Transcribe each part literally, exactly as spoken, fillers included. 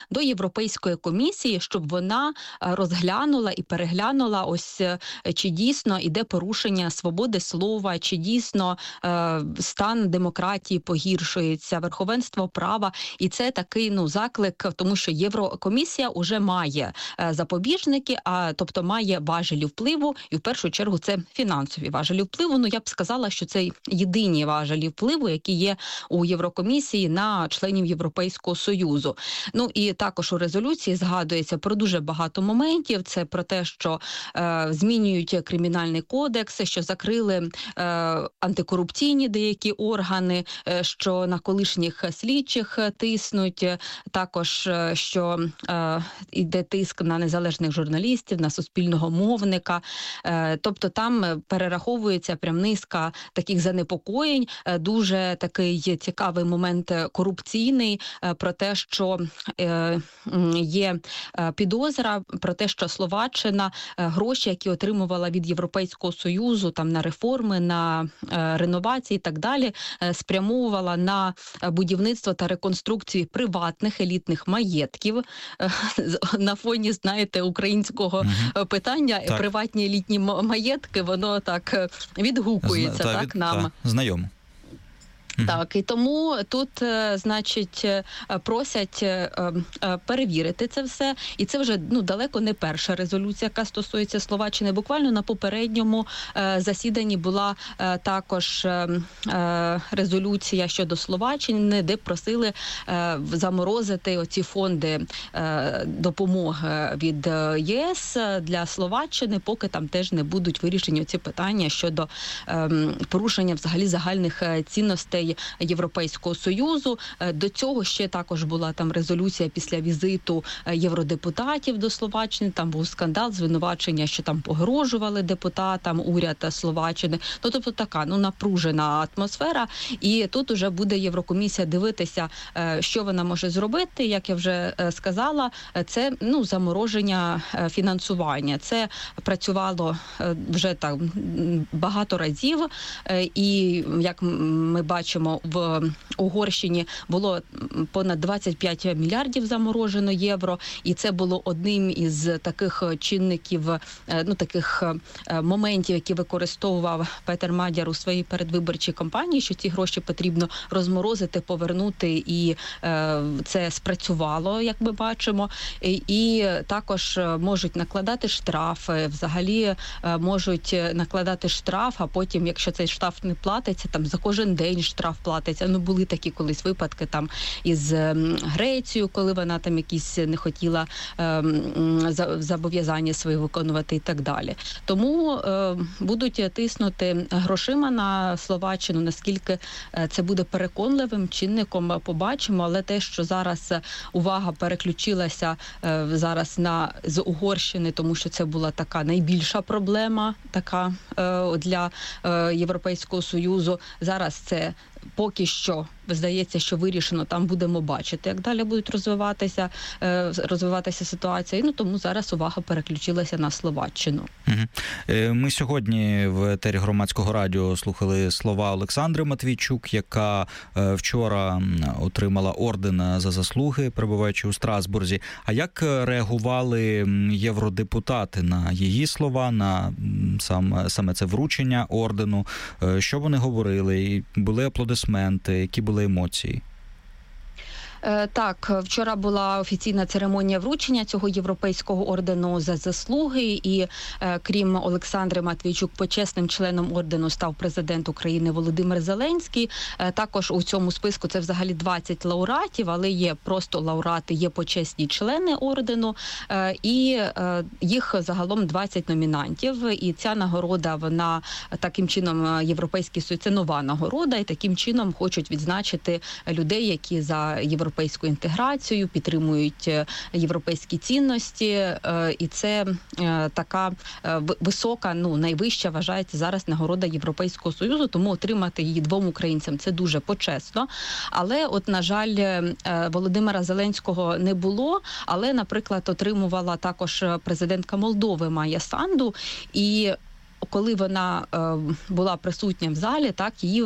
до Європейської комісії, щоб вона розглянула і переглянула, ось чи дійсно іде порушення свободи слова, чи дійсно е, стан демократії погіршується, верховенство права. І це такий ну заклик, тому що Єврокомісія уже має е, запобіжники, а тобто має важелі впливу, і в першу чергу це фінансові важелі впливу. Ну я б сказала, що це єдині важелі впливу, які є у Єврокомісії на членів Європейського Союзу. Ну і також у резолюції згадується про дуже багато моментів. Це про те, що е, змінюють кримінальний кодекс, що закрили е, антикорупційні деякі органи, е, що на колишніх слідчих тиснуть, також е, що е, йде тиск на незалежних журналістів, на суспільного мовника. Е, тобто там перераховується прям низка таких занепокоєнь, е, дуже такий цікавий момент корупційний, е, про те, що е, є підозра про те, що Словаччина гроші, які отримувала від Європейського Союзу там на реформи, на реновації і так далі, спрямовувала на будівництво та реконструкцію приватних елітних маєтків. На фоні, знаєте, українського угу. питання так. Приватні елітні маєтки, воно так відгукується Зна, так, від, нам. Та, знайомо. Так, і тому тут, значить, просять перевірити це все. І це вже ну далеко не перша резолюція, яка стосується Словаччини. Буквально на попередньому засіданні була також резолюція щодо Словаччини, де просили заморозити оці фонди допомоги від ЄС для Словаччини, поки там теж не будуть вирішені ці питання щодо порушення взагалі загальних цінностей Європейського Союзу. До цього ще також була там резолюція після візиту євродепутатів до Словаччини. Там був скандал, звинувачення, що там погрожували депутатам, уряд Словаччини. Ну, тобто така, ну, напружена атмосфера. І тут уже буде Єврокомісія дивитися, що вона може зробити. Як я вже сказала, це, ну, замороження фінансування. Це працювало вже так багато разів. І, як ми бачимо, в Угорщині було понад двадцять п'ять мільярдів заморожено євро, і це було одним із таких чинників, ну таких моментів, які використовував Петер Мадяр у своїй передвиборчій кампанії, що ці гроші потрібно розморозити, повернути, і е, це спрацювало, як ми бачимо. І, і також можуть накладати штрафи, взагалі можуть накладати штраф, а потім, якщо цей штраф не платиться, там за кожен день штраф платиться. Ну, були такі колись випадки там із Грецією, коли вона там якісь не хотіла е, зобов'язання свої виконувати і так далі. Тому е, будуть тиснути грошима на Словаччину, наскільки це буде переконливим чинником, побачимо, але те, що зараз увага переключилася е, зараз на з Угорщини, тому що це була така найбільша проблема така е, для е, Європейського Союзу. Зараз це поки що, здається, що вирішено, там будемо бачити, як далі будуть розвиватися, розвиватися ситуація. Ну, тому зараз увага переключилася на Словаччину. Ми сьогодні в етері Громадського радіо слухали слова Олександри Матвійчук, яка вчора отримала орден за заслуги, перебуваючи у Страсбурзі. А як реагували євродепутати на її слова, на сам, саме це вручення ордену? Що вони говорили? Були аплодисменти? Які були емоції? Так, вчора була офіційна церемонія вручення цього європейського ордену за заслуги, і крім Олександри Матвійчук, почесним членом ордену став президент України Володимир Зеленський. Також у цьому списку це взагалі двадцять лауреатів, але є просто лауреати, є почесні члени ордену, і їх загалом двадцять номінантів. І ця нагорода, вона таким чином, Європейський Союз, це нова нагорода, і таким чином хочуть відзначити людей, які за європейську європейську інтеграцію, підтримують європейські цінності, і це така висока, ну, найвища, вважається зараз нагорода Європейського Союзу, тому отримати її двом українцям – це дуже почесно. Але, от, на жаль, Володимира Зеленського не було, але, наприклад, отримувала також президентка Молдови Майя Санду, і коли вона була присутня в залі, так, її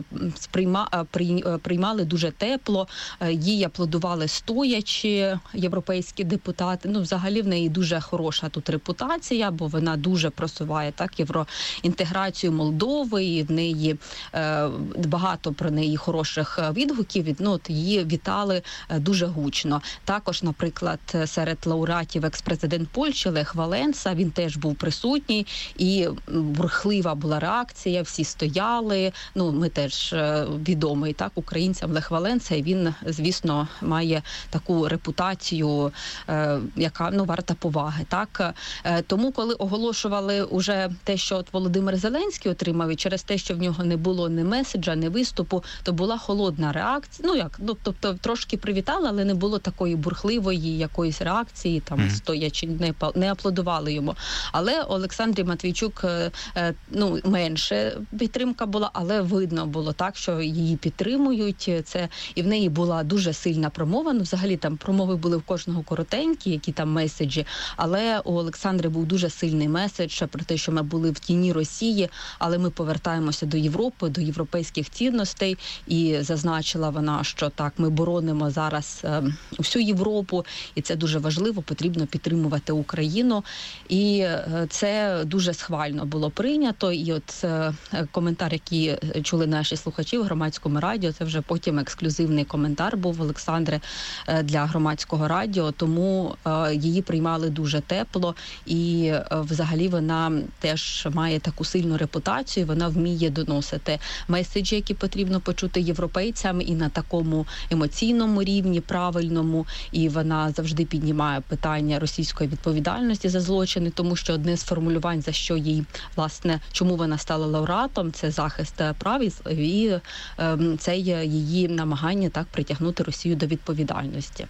сприйма, приймали дуже тепло, їй аплодували стоячи європейські депутати. Ну, взагалі в неї дуже хороша тут репутація, бо вона дуже просуває так євроінтеграцію Молдови, і в неї е, багато про неї хороших відгуків. Ну, от її вітали дуже гучно. Також, наприклад, серед лауреатів екс-президент Польщі Лех Валенса, він теж був присутній, і бурхлива була реакція, всі стояли. Ну, ми теж відомий так українцям Лех Валенса, і він, звісно, має таку репутацію, е, яка, ну, варта поваги. Так? Е, тому, коли оголошували уже те, що от Володимир Зеленський отримав, і через те, що в нього не було ні меседжа, ні виступу, то була холодна реакція. Ну, як, ну, тобто трошки привітали, але не було такої бурхливої якоїсь реакції, там, mm-hmm. стоячи, не, не аплодували йому. Але Олександрі Матвійчук, е, е, ну, менше підтримка була, але видно було так, що її підтримують. Це, і в неї була дуже сильна промова. Ну, взагалі, там промови були в кожного коротенькі, які там меседжі, але у Олександри був дуже сильний меседж про те, що ми були в тіні Росії, але ми повертаємося до Європи, до європейських цінностей, і зазначила вона, що так, ми боронимо зараз е, всю Європу, і це дуже важливо, потрібно підтримувати Україну, і е, це дуже схвально було прийнято, і от е, коментар, який чули наші слухачі в Громадському радіо, це вже потім ексклюзивний коментар був Олександри е, для Громадського радіо, тому е, її приймали дуже тепло, і е, взагалі вона теж має таку сильну репутацію, вона вміє доносити меседжі, які потрібно почути європейцям, і на такому емоційному рівні, правильному, і вона завжди піднімає питання російської відповідальності за злочини, тому що одне з формулювань, за що їй, власне, чому вона стала лауреатом, це захист прав, і е, це її намагання так притягнути Росію до відповідальності.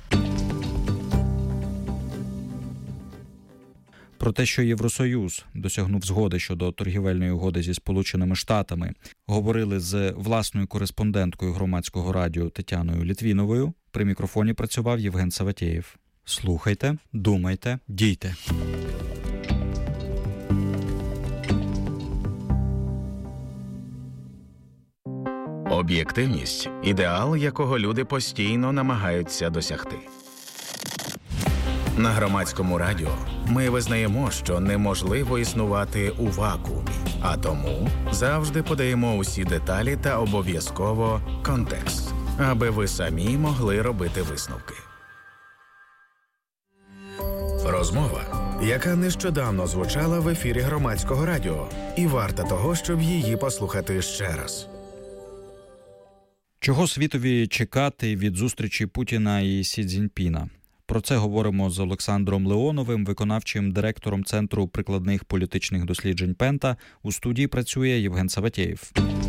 Про те, що Євросоюз досягнув згоди щодо торгівельної угоди зі Сполученими Штатами, говорили з власною кореспонденткою Громадського радіо Тетяною Літвіновою. При мікрофоні працював Євген Саватєєв. Слухайте, думайте, дійте. Об'єктивність – ідеал, якого люди постійно намагаються досягти. На Громадському радіо ми визнаємо, що неможливо існувати у вакуумі, а тому завжди подаємо усі деталі та обов'язково контекст, аби ви самі могли робити висновки. Розмова, яка нещодавно звучала в ефірі Громадського радіо, і варта того, щоб її послухати ще раз. Чого світові чекати від зустрічі Путіна і Сі Цзіньпіна? Про це говоримо з Олександром Леоновим, виконавчим директором Центру прикладних політичних досліджень Пента. У студії працює Євген Саватєєв.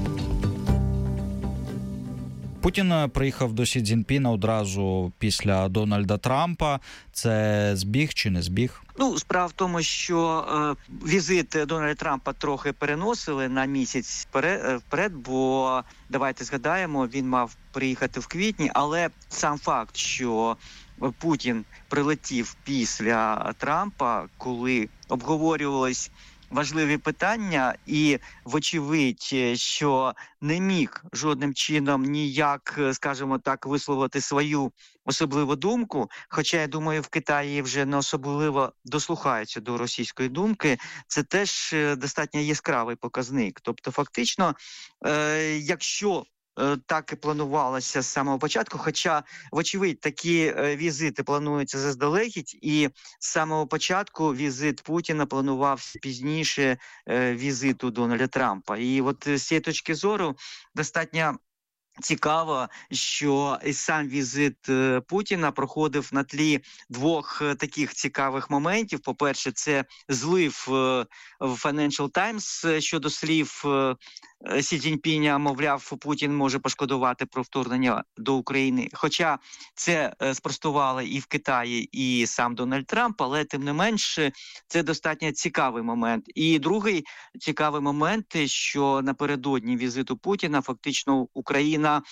Путін приїхав до Сі Цзіньпіна одразу після Дональда Трампа. Це збіг чи не збіг? Ну, справа в тому, що е, візит Дональда Трампа трохи переносили на місяць вперед, вперед, бо, давайте згадаємо, він мав приїхати в квітні, але сам факт, що Путін прилетів після Трампа, коли обговорювались важливі питання, і вочевидь, що не міг жодним чином ніяк, скажімо так, висловити свою особливу думку, хоча, я думаю, в Китаї вже не особливо дослухаються до російської думки, це теж достатньо яскравий показник. Тобто, фактично, е, якщо так і планувалося з самого початку, хоча, вочевидь, такі візити плануються заздалегідь, і з самого початку візит Путіна планувався пізніше візиту Дональда Трампа. І от з цієї точки зору достатньо цікаво, що і сам візит Путіна проходив на тлі двох таких цікавих моментів. По-перше, це злив в Financial Times щодо слів Сі Цзіньпіня, мовляв, Путін може пошкодувати про вторгнення до України. Хоча це спростували і в Китаї, і сам Дональд Трамп, але тим не менш це достатньо цікавий момент. І другий цікавий момент, що напередодні візиту Путіна фактично Україна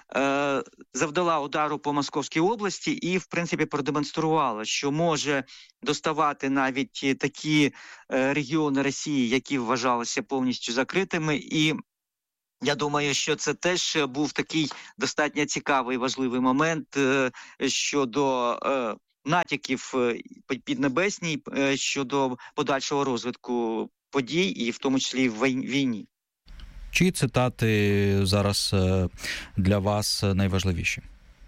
е, завдала удару по Московській області і, в принципі, продемонструвала, що може доставати навіть такі е, регіони Росії, які вважалися повністю закритими. І я думаю, що це теж був такий достатньо цікавий і важливий момент е, щодо е, натяків Піднебесній е, щодо подальшого розвитку подій, і в тому числі в війні. Чиї цитати зараз для вас найважливіші?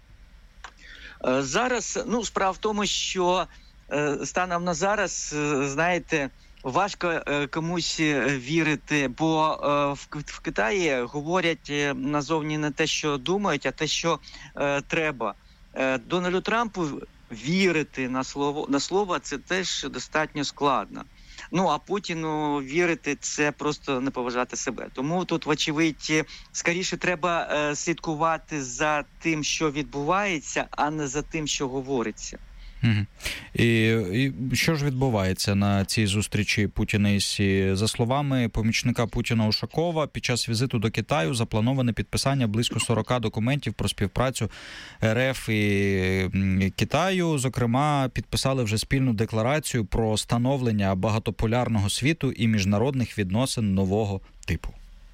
Зараз, ну, справа в тому, що станом на зараз, знаєте, важко комусь вірити, бо в Китаї говорять назовні не те, що думають, а те, що треба. Дональду Трампу вірити на слово, на слово це теж достатньо складно. Ну, а Путіну вірити – це просто не поважати себе. Тому тут, вочевидь, скоріше треба е, слідкувати за тим, що відбувається, а не за тим, що говориться. Угу. І, і що ж відбувається на цій зустрічі Путіна і Сі? За словами помічника Путіна Ушакова, під час візиту до Китаю заплановане підписання близько сорок документів про співпрацю РФ і Китаю. Зокрема, підписали вже спільну декларацію про становлення багатополярного світу і міжнародних відносин нового типу.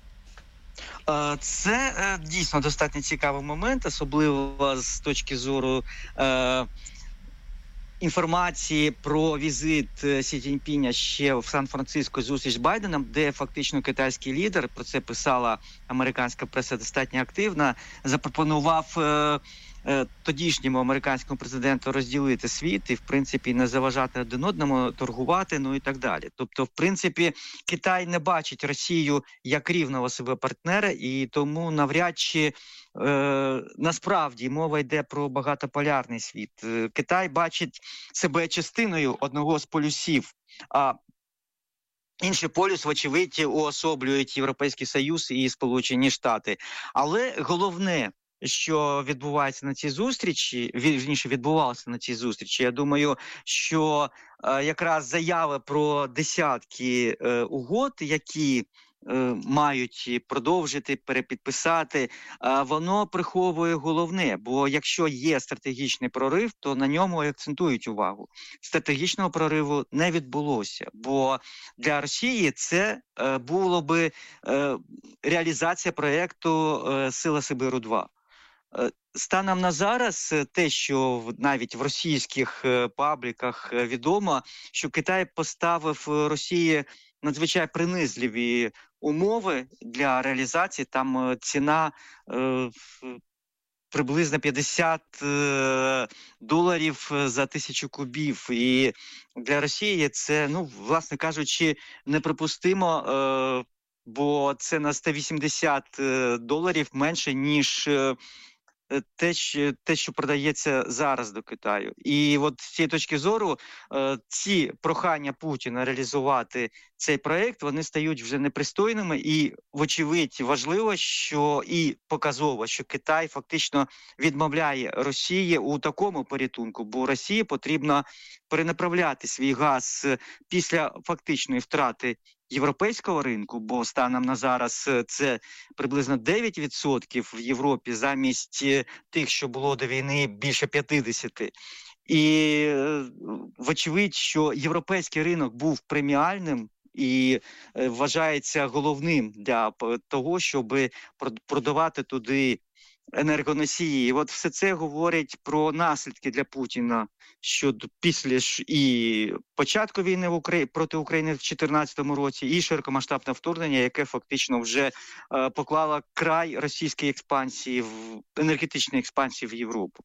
Це дійсно достатньо цікавий момент, особливо з точки зору е- інформації про візит Сі Цзіньпіня ще в Сан-Франциско, зустріч з Байденом, де фактично китайський лідер, про це писала американська преса достатньо активно, запропонував е, е, тодішньому американському президенту розділити світ і, в принципі, не заважати один одному, торгувати, ну і так далі. Тобто, в принципі, Китай не бачить Росію як рівного себе партнера, і тому навряд чи Е, насправді мова йде про багатополярний світ. Е, Китай бачить себе частиною одного з полюсів, а інший полюс, вочевидь, уособлюють Європейський Союз і Сполучені Штати. Але головне, що відбувається на цій зустрічі, вірніше відбувалося на цій зустрічі, я думаю, що е, якраз заяви про десятки е, угод, які мають продовжити, перепідписати, воно приховує головне, бо якщо є стратегічний прорив, то на ньому акцентують увагу. Стратегічного прориву не відбулося, бо для Росії це було би реалізація проєкту «Сила Сибиру-два». Станом на зараз те, що навіть в російських пабліках відомо, що Китай поставив Росії надзвичайно принизливі умови для реалізації. Там ціна е, приблизно п'ятдесят е, доларів за тисячу кубів. І для Росії це, ну, власне кажучи, неприпустимо, е, бо це на сто вісімдесят доларів менше, ніж е, Те, що, те, що продається зараз до Китаю. І от з цієї точки зору е, ці прохання Путіна реалізувати цей проєкт, вони стають вже непристойними і, вочевидь, важливо, що і показово, що Китай фактично відмовляє Росії у такому порятунку, бо Росії потрібно перенаправляти свій газ після фактичної втрати європейського ринку, бо станом на зараз це приблизно дев'ять відсотків в Європі замість тих, що було до війни, більше п'ятдесят. І вочевидь, що європейський ринок був преміальним і вважається головним для того, щоб продавати туди енергоносії. І от все це говорить про наслідки для Путіна, що після ж і початку війни в Украї... проти України в дві тисячі чотирнадцятому році, і широкомасштабне вторгнення, яке фактично вже е, поклало край російській експансії, в енергетичній експансії в Європу.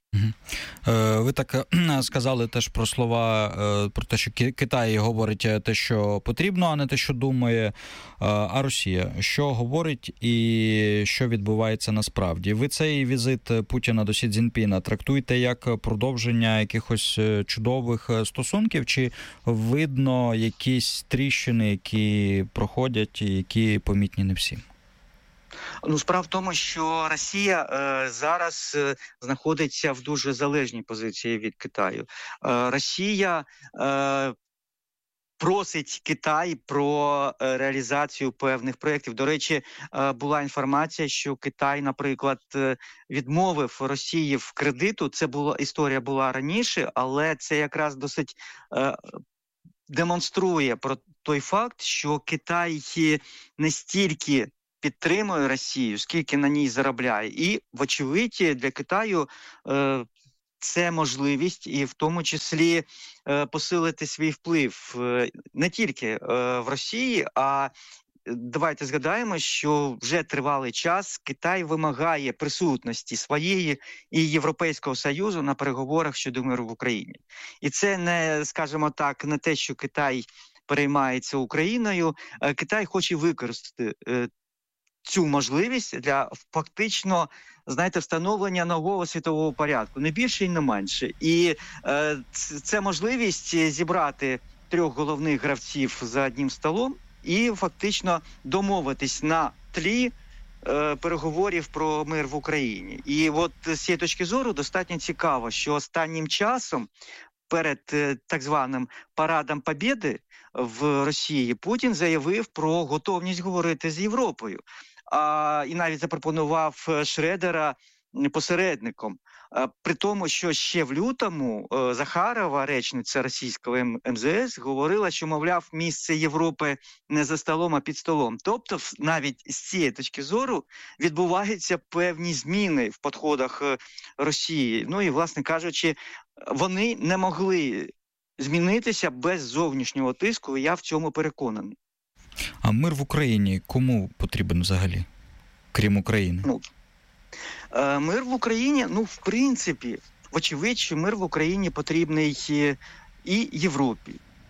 Ви так сказали теж про слова, про те, що Китай говорить те, що потрібно, а не те, що думає. А Росія що говорить і що відбувається насправді? Ви цей візит Путіна до Сі Цзіньпіна трактуєте як продовження якихось чудових стосунків, чи видно якісь тріщини, які проходять і які помітні не всім? Ну, справа в тому, що Росія е, зараз е, знаходиться в дуже залежній позиції від Китаю. Е, Росія е, просить Китай про реалізацію певних проєктів. До речі, була інформація, що Китай, наприклад, відмовив Росії в кредиту. Це була історія була раніше, але це якраз досить е, демонструє про той факт, що Китай не стільки підтримує Росію, скільки на ній заробляє. І, вочевидь, для Китаю е, це можливість, і в тому числі е, посилити свій вплив е, не тільки е, в Росії, а давайте згадаємо, що вже тривалий час Китай вимагає присутності своєї і Європейського Союзу на переговорах щодо миру в Україні. І це не, скажімо так, не те, що Китай переймається Україною. Китай хоче використати е, цю можливість для фактично, знаєте, встановлення нового світового порядку, не більше і не менше. І е, це можливість зібрати трьох головних гравців за одним столом і фактично домовитись на тлі е, переговорів про мир в Україні. І от з цієї точки зору достатньо цікаво, що останнім часом перед е, так званим парадом Побєди в Росії Путін заявив про готовність говорити з Європою. А, і навіть запропонував Шредера посередником. А, при тому, що ще в лютому а, Захарова, речниця російського ем зе ес, говорила, що, мовляв, місце Європи не за столом, а під столом. Тобто, навіть з цієї точки зору відбуваються певні зміни в підходах Росії. Ну і, власне кажучи, вони не могли змінитися без зовнішнього тиску, і я в цьому переконаний. А мир в Україні кому потрібен взагалі, крім України? Ну, е, мир в Україні, ну, в принципі, вочевидь, що мир в Україні потрібний і Європі,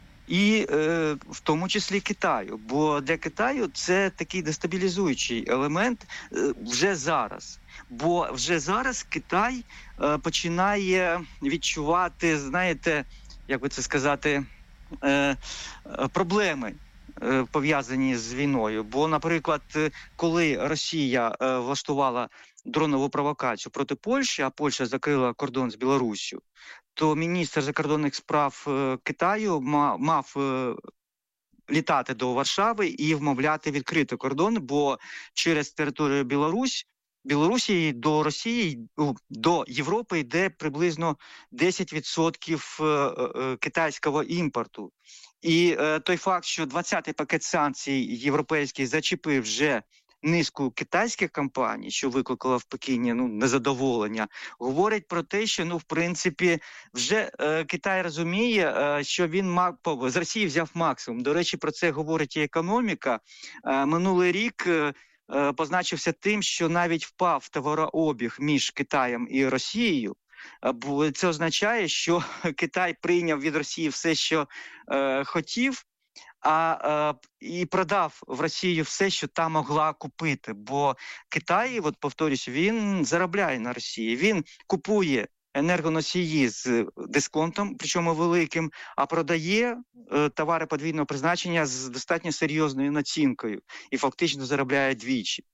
і е, в тому числі Китаю. Бо для Китаю це такий дестабілізуючий елемент е, вже зараз. Бо вже зараз Китай е, починає відчувати, знаєте, як би це сказати, е, е, проблеми, пов'язані з війною. Бо, наприклад, коли Росія е, влаштувала дронову провокацію проти Польщі, а Польща закрила кордон з Білоруссю, то міністр закордонних справ е, Китаю ма, мав е, літати до Варшави і вмовляти відкрити кордон, бо через територію Білорусь Білорусі до Росії, до Європи йде приблизно десять відсотків китайського імпорту. І е, той факт, що двадцятий пакет санкцій європейський зачепив вже низку китайських компаній, що викликало в Пекіні ну, незадоволення, говорить про те, що, ну, в принципі, вже е, Китай розуміє, е, що він мав, з Росії взяв максимум. До речі, про це говорить і економіка. Е, минулий рік е, позначився тим, що навіть впав товарообіг між Китаєм і Росією. Бо це означає, що Китай прийняв від Росії все, що е, хотів, а е, і продав в Росію все, що та могла купити. Бо Китай, от повторюсь, він заробляє на Росії. Він купує енергоносії з дисконтом, причому великим, а продає е, товари подвійного призначення з достатньо серйозною націнкою і фактично заробляє двічі.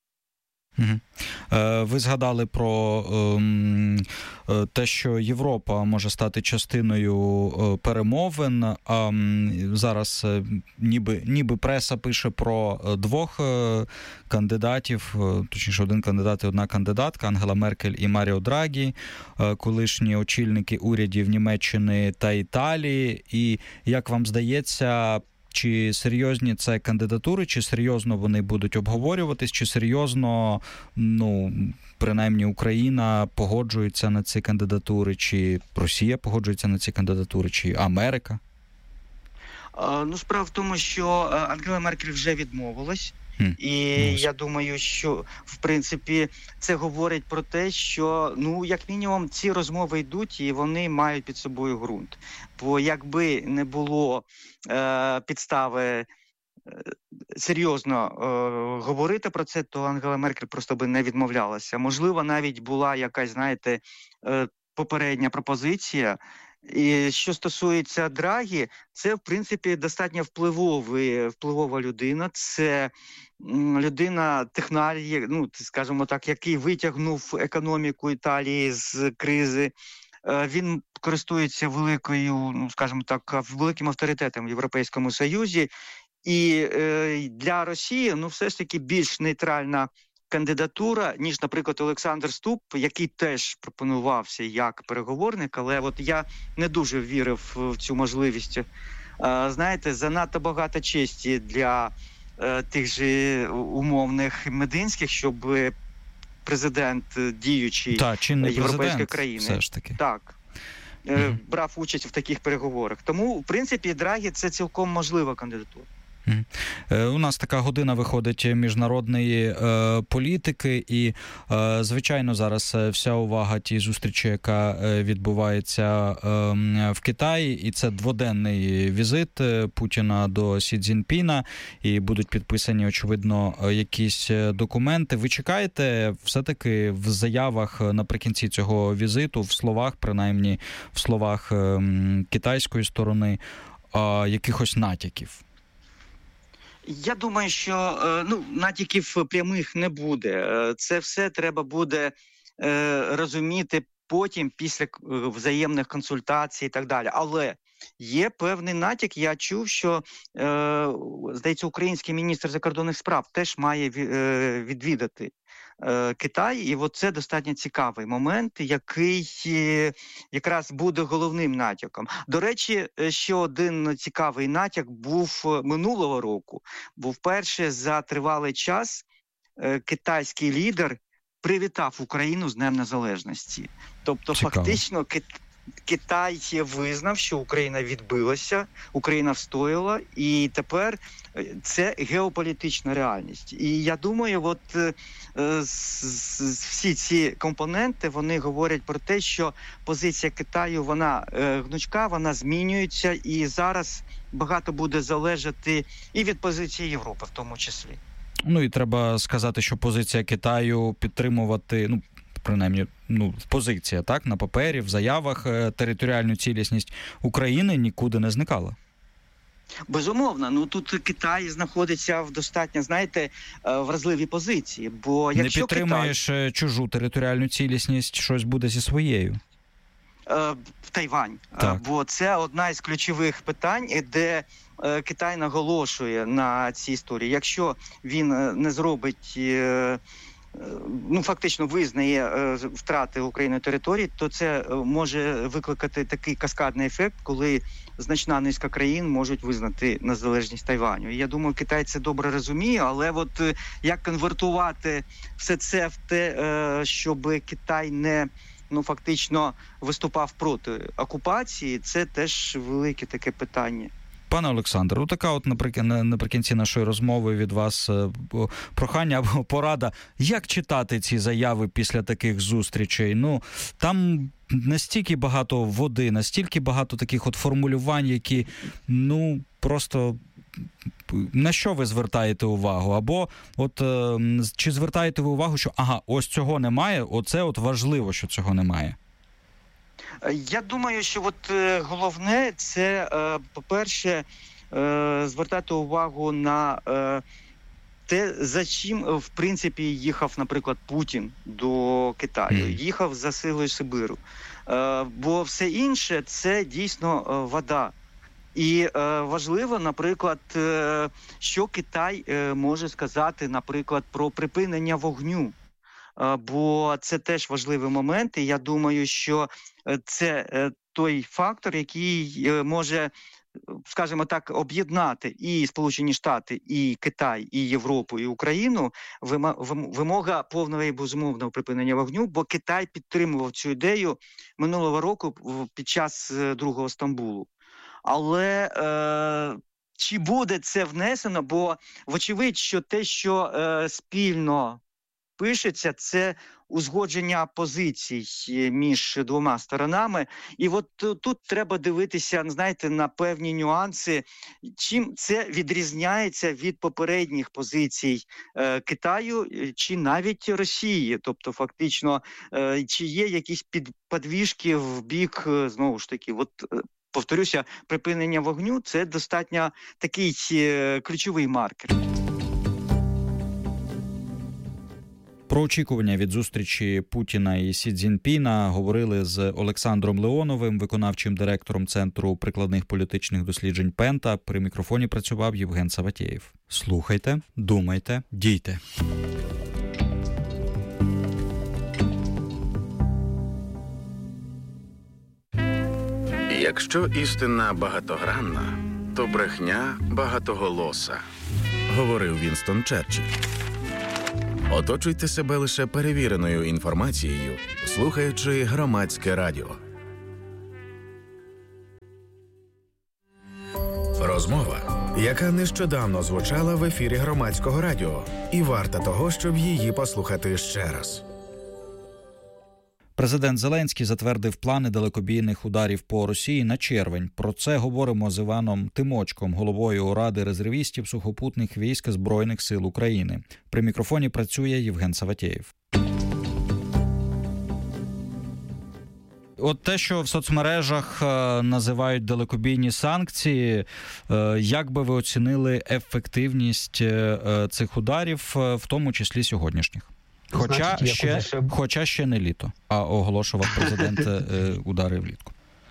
Ви згадали про те, що Європа може стати частиною перемовин. Зараз ніби, ніби преса пише про двох кандидатів, точніше один кандидат і одна кандидатка, Ангела Меркель і Маріо Драгі, колишні очільники урядів Німеччини та Італії. І, як вам здається, чи серйозні це кандидатури, чи серйозно вони будуть обговорюватись, чи серйозно, ну, принаймні Україна погоджується на ці кандидатури, чи Росія погоджується на ці кандидатури, чи Америка? А, ну, справа в тому, що Ангела Меркель вже відмовилась. Mm. І mm. я думаю, що, в принципі, це говорить про те, що, ну, як мінімум, ці розмови йдуть і вони мають під собою ґрунт. Бо якби не було е, підстави е, серйозно е, говорити про це, то Ангела Меркель просто би не відмовлялася. Можливо, навіть була якась, знаєте, е, попередня пропозиція. І що стосується Драгі, це, в принципі, достатньо впливовий, впливова людина. Це людина технарій, ну, скажімо так, який витягнув економіку Італії з кризи. він користується великою, ну скажімо так, великим авторитетом в Європейському Союзі. І е, для Росії, ну, все ж таки більш нейтральна кандидатура, ніж, наприклад, Олександр Ступ, який теж пропонувався як переговорник, але от я не дуже вірив в цю можливість. Е, знаєте, занадто багато честі для е, тих же умовних мединських, щоб президент діючий Та, європейської президент, країни все ж таки. Так. Mm-hmm. брав участь в таких переговорах. Тому, в принципі, Драгі – це цілком можлива кандидатура. У нас така година виходить міжнародної е, політики і, е, звичайно, зараз вся увага тій зустрічі, яка відбувається е, в Китаї, і це дводенний візит Путіна до Сі Цзіньпіна, і будуть підписані, очевидно, якісь документи. Ви чекаєте все-таки в заявах наприкінці цього візиту, в словах, принаймні в словах е, китайської сторони, е, якихось натяків? Я думаю, що ну, натяків прямих не буде. Це все треба буде е, розуміти потім, після взаємних консультацій і так далі. Але є певний натяк. Я чув, що, е, здається, український міністр закордонних справ теж має е, відвідати е, Китай. І от це достатньо цікавий момент, який е, якраз буде головним натяком. До речі, ще один цікавий натяк був минулого року. Бо вперше за тривалий час е, китайський лідер привітав Україну з Днем Незалежності. Тобто, Цікаво. фактично, Китай визнав, що Україна відбилася, Україна встояла, і тепер це геополітична реальність. І я думаю, от е, всі ці компоненти, вони говорять про те, що позиція Китаю, вона е, гнучка, вона змінюється, і зараз багато буде залежати і від позиції Європи в тому числі. Ну і треба сказати, що позиція Китаю підтримувати, ну, принаймні, ну, позиція, так, на папері, в заявах, територіальну цілісність України нікуди не зникала. Безумовно. Ну, тут Китай знаходиться в достатньо, знаєте, вразливій позиції. Бо якщо не підтримуєш Китай... чужу територіальну цілісність, щось буде зі своєю. В Тайвань. Так. Бо це одна із ключових питань, де Китай наголошує на цій історії. Якщо він не зробить, ну, фактично визнає втрати Україною території, то це може викликати такий каскадний ефект, коли значна низка країн можуть визнати незалежність Тайваню. І я думаю, Китай це добре розуміє, але от як конвертувати все це в те, щоб Китай не, ну, фактично виступав проти окупації, це теж велике таке питання. Пане Олександр, ну така от наприкінці нашої розмови від вас прохання або порада. Як читати ці заяви після таких зустрічей? Ну, там настільки багато води, настільки багато таких от формулювань, які, ну, просто... На що ви звертаєте увагу? Або от чи звертаєте ви увагу, що ага, ось цього немає, оце от важливо, що цього немає? Я думаю, що от е, головне це, е, по-перше, е, звертати увагу на е, те, за чим, в принципі, їхав, наприклад, Путін до Китаю. Їхав за силою Сибиру. Е, бо все інше – це дійсно е, вода. І е, важливо, наприклад, е, що Китай е, може сказати, наприклад, про припинення вогню. Е, бо це теж важливий момент, і я думаю, що це е, той фактор, який е, може, скажімо так, об'єднати і Сполучені Штати, і Китай, і Європу, і Україну. Вимога повного і безумовного припинення вогню, бо Китай підтримував цю ідею минулого року під час Другого Стамбулу. Але е, чи буде це внесено? Бо вочевидь, що те, що е, спільно пишеться, це узгодження позицій між двома сторонами. І от тут треба дивитися, знаєте, на певні нюанси, чим це відрізняється від попередніх позицій е, Китаю чи навіть Росії. Тобто, фактично, е, чи є якісь під, підвіжки в бік, знову ж таки, от, повторюся, припинення вогню – це достатньо такий е, ключовий маркер. Про очікування від зустрічі Путіна і Сі Цзіньпіна говорили з Олександром Леоновим, виконавчим директором Центру прикладних політичних досліджень Пента. При мікрофоні працював Євген Саватєєв. Слухайте, думайте, дійте. Якщо істина багатогранна, то брехня багатоголоса, говорив Вінстон Черчилль. Оточуйте себе лише перевіреною інформацією, слухаючи Громадське радіо. Розмова, яка нещодавно звучала в ефірі Громадського радіо, і варта того, щоб її послухати ще раз. Президент Зеленський затвердив плани далекобійних ударів по Росії на червень. Про це говоримо з Іваном Тимочком, головою Ради резервістів сухопутних військ Збройних сил України. При мікрофоні працює Євген Саватєєв. От те, що в соцмережах називають далекобійні санкції, як би ви оцінили ефективність цих ударів, в тому числі сьогоднішніх? Хоча, Значить, ще, ще... Хоча ще не літо, а оголошував президент удари влітку.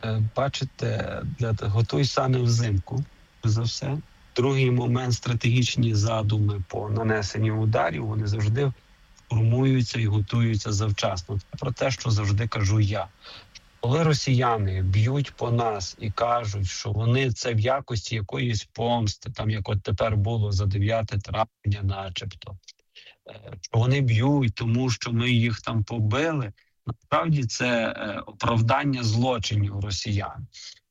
Бачите, для... готуй саме взимку, за все. Другий момент, стратегічні задуми по нанесенню ударів, вони завжди формуються і готуються завчасно. Це про те, що завжди кажу я. Коли росіяни б'ють по нас і кажуть, що вони це в якості якоїсь помсти, там як от тепер було за дев'яте травня начебто, що вони б'ють, тому що ми їх там побили, насправді це оправдання злочинів росіян.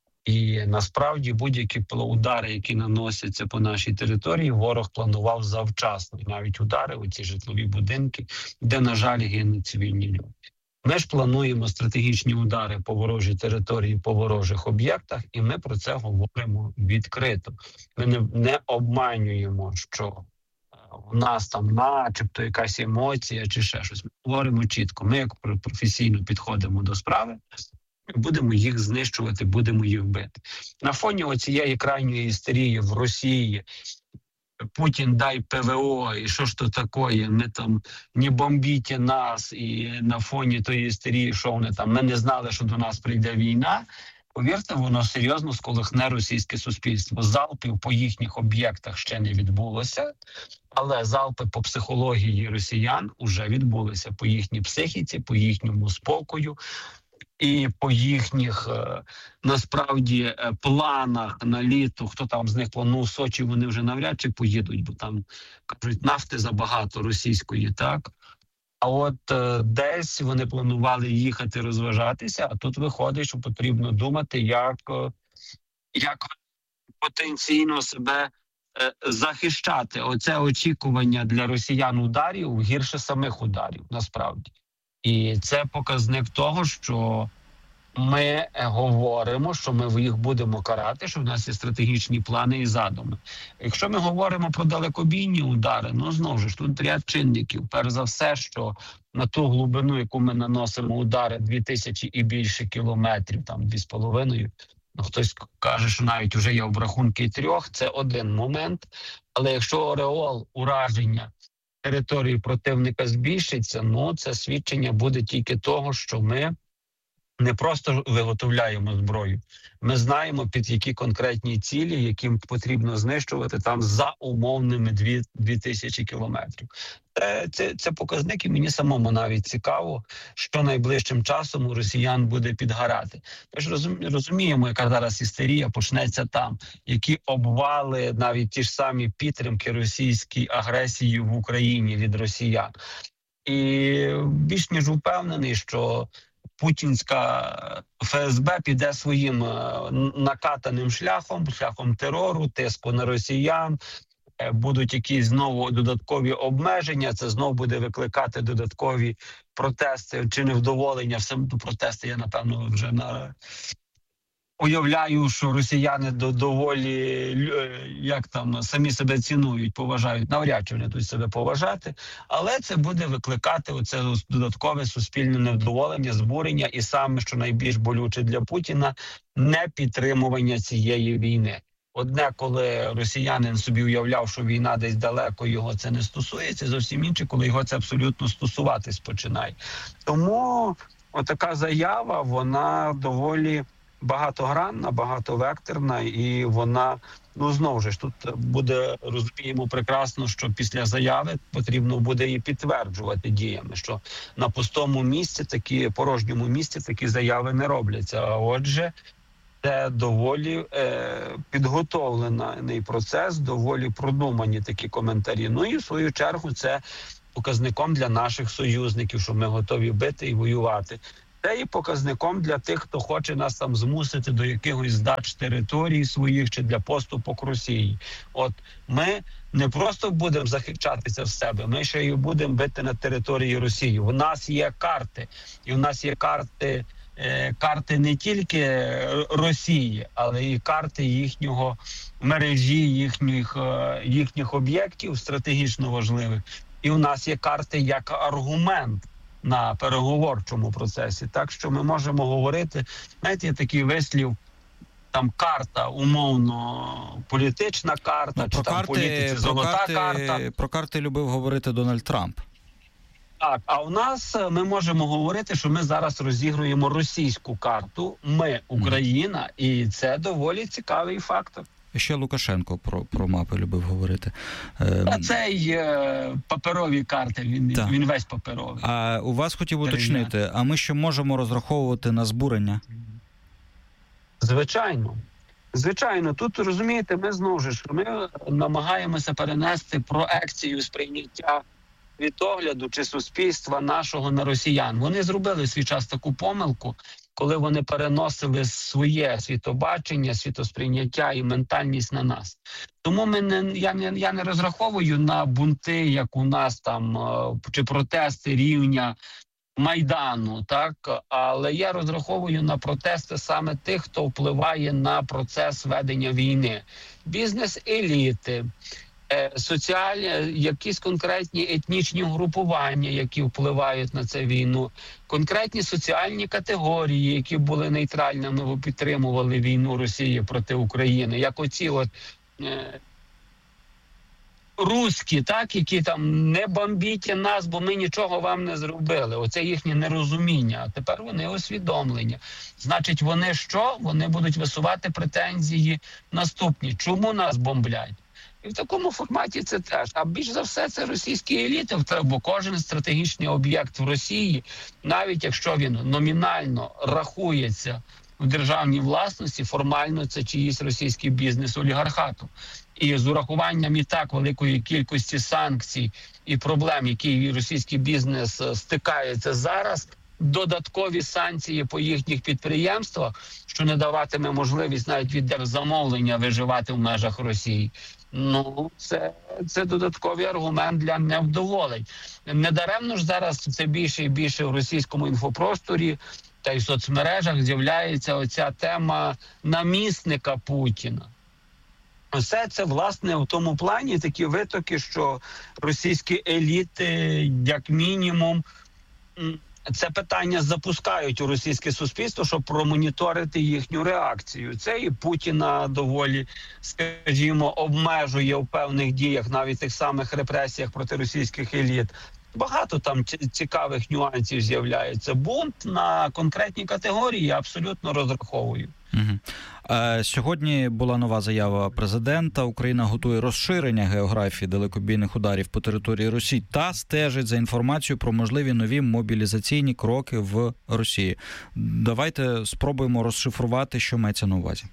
І насправді будь-які удари, які наносяться по нашій території, ворог планував завчасно. І навіть удари у ці житлові будинки, де, на жаль, гинуть цивільні люди. Ми ж плануємо стратегічні удари по ворожій території, по ворожих об'єктах, і ми про це говоримо відкрито. Ми не, не обманюємо, що у нас там начебто якась емоція чи ще щось. Ми говоримо чітко. Ми як професійно підходимо до справи, будемо їх знищувати, будемо їх бити. На фоні оцієї крайньої істерії в Росії, Путін дай ПВО, і що ж то таке, ми там не бомбіть нас, і на фоні тої істерії, що вони там, ми не знали, що до нас прийде війна. Повірте, воно серйозно сколихне російське суспільство. Залпів по їхніх об'єктах ще не відбулося, але залпи по психології росіян вже відбулися по їхній психіці, по їхньому спокою і по їхніх, насправді, планах на літо. Хто там з них планує Сочі, вони вже навряд чи поїдуть, бо там, кажуть, нафти забагато російської, так? А от е, десь вони планували їхати розважатися, а тут виходить, що потрібно думати, як, як потенційно себе е, захищати. Оце очікування для росіян ударів гірше самих ударів, насправді. І це показник того, що ми говоримо, що ми їх будемо карати, що в нас є стратегічні плани і задуми. Якщо ми говоримо про далекобійні удари, ну знову ж тут ряд чинників. Перш за все, що на ту глибину, яку ми наносимо удари, дві тисячі і більше кілометрів, там дві з половиною, ну хтось каже, що навіть вже є обрахунки трьох, це один момент. Але якщо ореол ураження території противника збільшиться, ну це свідчення буде тільки того, що ми не просто виготовляємо зброю. Ми знаємо, під які конкретні цілі, яким потрібно знищувати там за умовними дві тисячі кілометрів. Це, це, це показник, і мені самому навіть цікаво, що найближчим часом у росіян буде підгорати. Ми ж розуміємо, яка зараз істерія почнеться там, які обвали, навіть ті ж самі підтримки російській агресії в Україні від росіян. І більш ніж впевнений, що путінська ФСБ піде своїм накатаним шляхом, шляхом терору, тиску на росіян, будуть якісь знову додаткові обмеження, це знову буде викликати додаткові протести чи невдоволення. Все протести я, напевно, вже на... уявляю, що росіяни доволі, як там, самі себе цінують, поважають. Навряд чи вони тут себе поважати, але це буде викликати оце додаткове суспільне невдоволення, збурення і саме, що найбільш болюче для Путіна, непідтримування цієї війни. Одне, коли росіянин собі уявляв, що війна десь далеко, його це не стосується, зовсім інше, коли його це абсолютно стосуватись починає. Тому отака заява, вона доволі багатогранна, багатовекторна, і вона, ну, знову ж, тут буде, розуміємо прекрасно, що після заяви потрібно буде її підтверджувати діями, що на пустому місці, такі, порожньому місці такі заяви не робляться. А отже, це доволі е, підготовлений процес, доволі продумані такі коментарі. Ну і в свою чергу це показником для наших союзників, що ми готові бити і воювати. Це і показником для тих, хто хоче нас там змусити до якихось здач територій своїх чи для поступок Росії. От ми не просто будемо захищатися в себе, ми ще й будемо бити на території Росії. У нас є карти, і у нас є карти, е, карти не тільки Росії, але і карти їхнього мережі, їхніх, е, їхніх об'єктів стратегічно важливих. І у нас є карти як аргумент на переговорчому процесі. Так що ми можемо говорити, знаєте, є такий вислів, там карта, умовно, політична карта, ну, чи там карти, політиці золота карти, карта. Про карти любив говорити Дональд Трамп. Так, а у нас ми можемо говорити, що ми зараз розігруємо російську карту, ми, Україна, mm. і це доволі цікавий фактор. Ще Лукашенко про, про мапи любив говорити. А це й е, паперові карти, він, він весь паперовий. А у вас хотів уточнити, а ми ще можемо розраховувати на збурення? Звичайно. Звичайно. Тут, розумієте, ми знову ж, ми намагаємося перенести проекцію сприйняття світогляду чи суспільства нашого на росіян. Вони зробили в свій час таку помилку, коли вони переносили своє світобачення, світосприйняття і ментальність на нас. Тому ми не, я, не, я не розраховую на бунти, як у нас там, чи протести рівня Майдану, так? Але я розраховую на протести саме тих, хто впливає на процес ведення війни. Бізнес-еліти, соціальні, якісь конкретні етнічні групування, які впливають на цю війну, конкретні соціальні категорії, які були нейтральними, бо підтримували війну Росії проти України, як оці от е, руські, так, які там не бомбіть нас, бо ми нічого вам не зробили. Оце їхнє нерозуміння. А тепер вони усвідомлення. Значить, вони що? Вони будуть висувати претензії наступні. Чому нас бомблять? І в такому форматі це теж. А більш за все це російські еліти, бо кожен стратегічний об'єкт в Росії, навіть якщо він номінально рахується в державній власності, формально це чиїсь російський бізнес олігархату. І з урахуванням і так великої кількості санкцій і проблем, які російський бізнес стикається зараз, додаткові санкції по їхніх підприємствах, що не даватиме можливість навіть від держзамовлення виживати в межах Росії. Ну, це, це додатковий аргумент для невдоволень. Недаремно ж зараз все більше і більше в російському інфопросторі та й в соцмережах з'являється оця тема намісника Путіна. Все це, власне, в тому плані такі витоки, що російські еліти, як мінімум, це питання запускають у російське суспільство, щоб промоніторити їхню реакцію. Це і Путіна доволі, скажімо, обмежує в певних діях, навіть тих самих репресіях проти російських еліт. Багато там цікавих нюансів з'являється. Бунт на конкретні категорії я абсолютно розраховую. Угу. Сьогодні була нова заява президента. Україна готує розширення географії далекобійних ударів по території Росії та стежить за інформацією про можливі нові мобілізаційні кроки в Росії. Давайте спробуємо розшифрувати, що мається на увазі.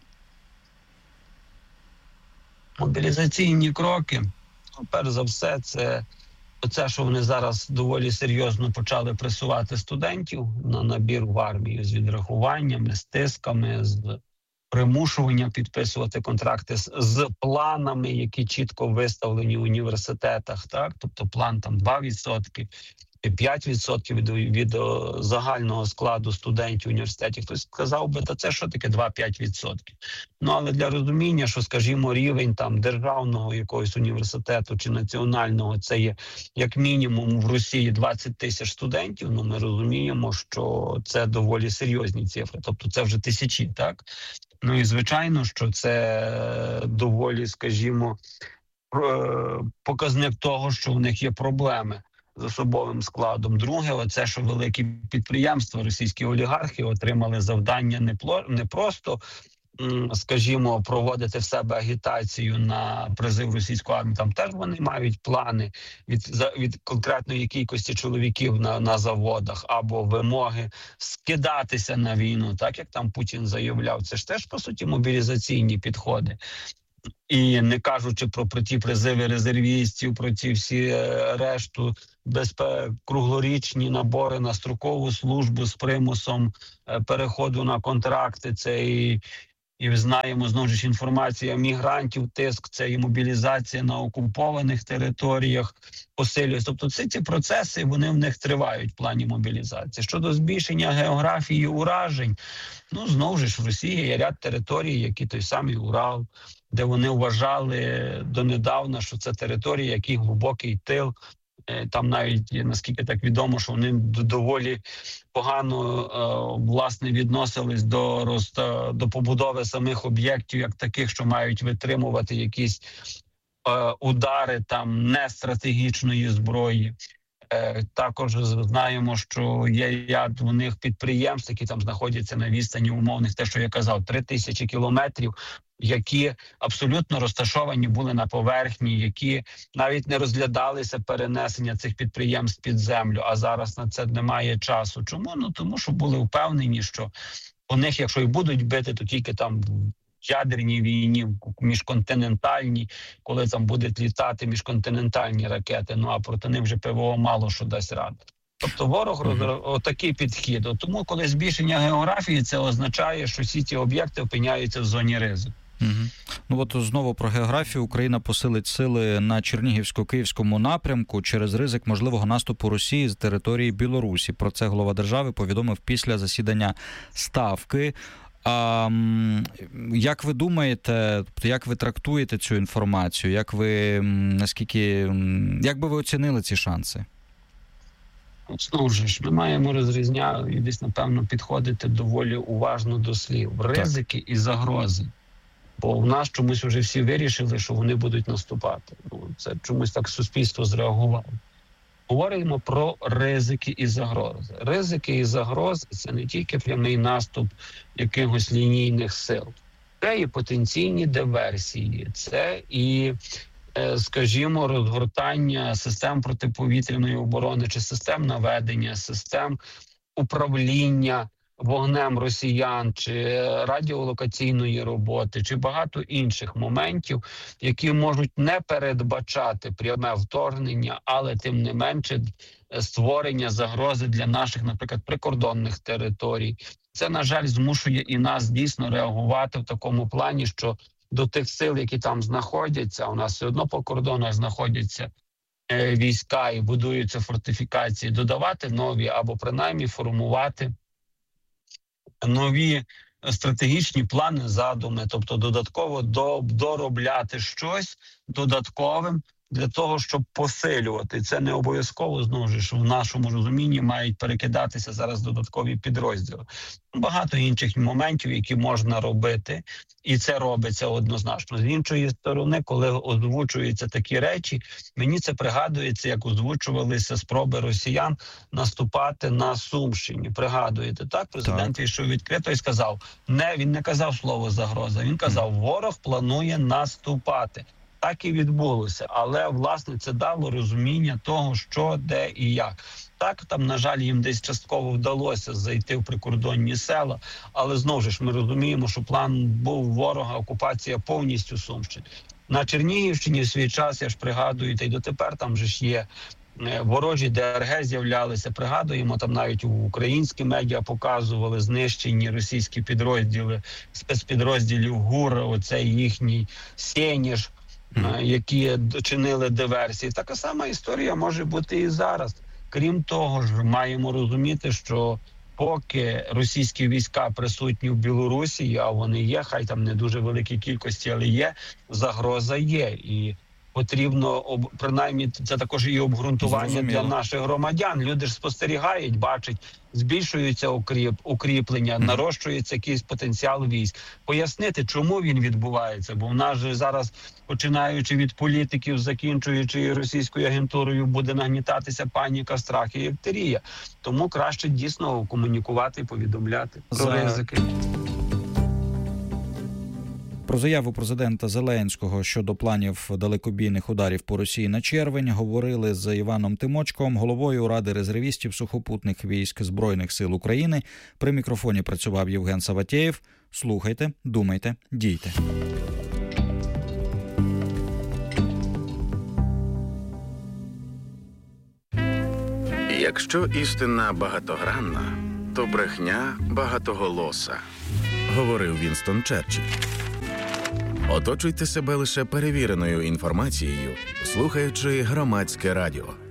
Мобілізаційні кроки, перш за все, це Оце, що вони зараз доволі серйозно почали пресувати студентів на набір в армію з відрахуваннями, з тисками, з примушуванням підписувати контракти з, з планами, які чітко виставлені в університетах. Так? Тобто план там два відсотки, п'ять відсотків від, від загального складу студентів університетів. Хтось сказав би, та це що таке два-п'ять відсотків? Ну, але для розуміння, що, скажімо, рівень там державного якогось університету чи національного, це є як мінімум в Росії двадцять тисяч студентів, ну ми розуміємо, що це доволі серйозні цифри, тобто це вже тисячі, так? Ну і звичайно, що це доволі, скажімо, показник того, що в них є проблеми з особовим складом. Друге, оце, що великі підприємства, російські олігархи отримали завдання не, пло, не просто, скажімо, проводити в себе агітацію на призив російської армії. Там теж вони мають плани від, від конкретної кількості чоловіків на, на заводах або вимоги скидатися на війну, так як там Путін заявляв. Це ж теж, по суті, мобілізаційні підходи. І не кажучи про, про ті призиви резервістів, про ті всі е, решту безпек, круглорічні набори на строкову службу з примусом е, переходу на контракти. Це і, і знаємо, знову ж інформація мігрантів, тиск, це і мобілізація на окупованих територіях посилюється. Тобто ці, ці процеси, вони в них тривають в плані мобілізації. Щодо збільшення географії уражень, ну, знову ж в Росії є ряд територій, які той самий Урал, де вони вважали донедавна, що це територія, який глибокий тил. Там навіть, наскільки так відомо, що вони доволі погано, власне, відносились до, до побудови самих об'єктів, як таких, що мають витримувати якісь удари там нестратегічної зброї. Також знаємо, що є ряд у них підприємств, які там знаходяться на відстані умовних, те, що я казав, три тисячі кілометрів, які абсолютно розташовані були на поверхні, які навіть не розглядалися перенесення цих підприємств під землю, а зараз на це немає часу. Чому? Ну тому що були впевнені, що у них, якщо і будуть бити, то тільки там в ядерній війні, міжконтинентальній, коли там будуть літати міжконтинентальні ракети, ну а проти них вже ПВО мало що дасть ради. Тобто ворог mm-hmm. отакий підхід. Тому коли збільшення географії, це означає, що всі ці об'єкти опиняються в зоні ризику. Угу. Ну от знову про географію. Україна посилить сили на Чернігівсько-Київському напрямку через ризик можливого наступу Росії з території Білорусі. Про це глава держави повідомив після засідання Ставки. А як ви думаєте, як ви трактуєте цю інформацію? Як ви, наскільки, як би ви оцінили ці шанси? Знову ж, ми маємо розрізняти і десь, напевно, підходити доволі уважно до слів. Ризики так. і загрози. Бо в нас чомусь вже всі вирішили, що вони будуть наступати. Ну, це чомусь так суспільство зреагувало. Говоримо про ризики і загрози. Ризики і загрози – це не тільки прямий наступ якихось лінійних сил. Це і потенційні диверсії, це і, скажімо, розгортання систем протиповітряної оборони чи систем наведення, систем управління вогнем росіян, чи радіолокаційної роботи, чи багато інших моментів, які можуть не передбачати пряме вторгнення, але тим не менше створення загрози для наших, наприклад, прикордонних територій. Це, на жаль, змушує і нас дійсно реагувати в такому плані, що до тих сил, які там знаходяться, у нас все одно по кордонах знаходяться е, війська і будуються фортифікації, додавати нові або принаймні формувати нові стратегічні плани, задуми, тобто додатково доробляти щось додатковим для того, щоб посилювати. Це не обов'язково, знову ж, в нашому розумінні мають перекидатися зараз додаткові підрозділи. Багато інших моментів, які можна робити, і це робиться однозначно. З іншої сторони, коли озвучуються такі речі, мені це пригадується, як озвучувалися спроби росіян наступати на Сумщині. Пригадуєте, так? Президент вийшов відкрито і сказав, не, він не казав слово загроза, він казав, ворог планує наступати. Так і відбулося, але, власне, це дало розуміння того, що, де і як. Так, там, на жаль, їм десь частково вдалося зайти в прикордонні села, але, знову ж, ми розуміємо, що план був ворога, окупація повністю Сумщини. На Чернігівщині в свій час, я ж пригадую, та й дотепер там же ж є ворожі ДРГ з'являлися, пригадуємо, там навіть українські медіа показували знищені російські підрозділи, спецпідрозділів ГУР, оцей їхній Сєніж, які чинили диверсії. Така сама історія може бути і зараз. Крім того ж, маємо розуміти, що поки російські війська присутні в Білорусі, а вони є, хай там не дуже великій кількості, але є, загроза є. І потрібно, принаймні, це також і обґрунтування Зрозуміло. Для наших громадян. Люди ж спостерігають, бачать, збільшується укріп, укріплення, mm. нарощується якийсь потенціал військ. Пояснити, чому він відбувається, бо в нас же зараз, починаючи від політиків, закінчуючи російською агентурою, буде нагнітатися паніка, страх і істерія. Тому краще дійсно комунікувати, повідомляти про За... ризики. Про заяву президента Зеленського щодо планів далекобійних ударів по Росії на червень говорили з Іваном Тимочком, головою Ради резервістів сухопутних військ Збройних сил України. При мікрофоні працював Євген Саватєєв. Слухайте, думайте, дійте. Якщо істина багатогранна, то брехня багатоголоса, говорив Вінстон Черчилль. Оточуйте себе лише перевіреною інформацією, слухаючи Громадське радіо.